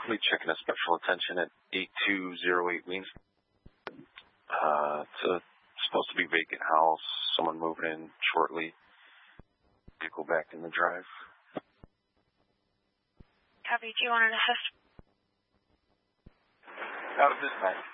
Somebody checking a special attention at 8208 Wayne. It's supposed to be vacant house. Someone moving in shortly. Vehicle back in the drive. Copy. Do you want an assist? Out of dispatch.